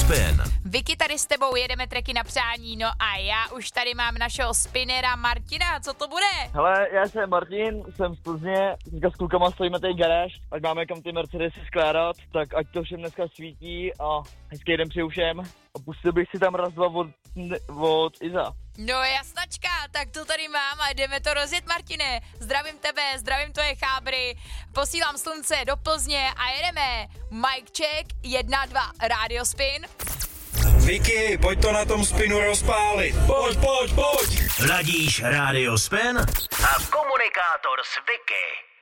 Spin. Vicky, tady s tebou jedeme tracky na přání, no a já už tady mám našeho spinnera Martina, co to bude? Hele, já jsem Martin, jsem z Plzně, teďka s klukama stojíme tady garáž, ať máme kam ty Mercedesy skládat, tak ať to všem dneska svítí a hezký den přeju všem a pustil bych si tam raz, dva od Iza. No jasnačka, tak to tady mám a jdeme to rozjet, Martine. Zdravím tebe, zdravím tvoje chábry, posílám slunce do Plzně a jedeme. Mic check, 1, 2, Radio Spin. Vicky, pojď to na tom spinu rozpálit. Pojď. Ladíš Radio Spin a komunikátor s Vicky.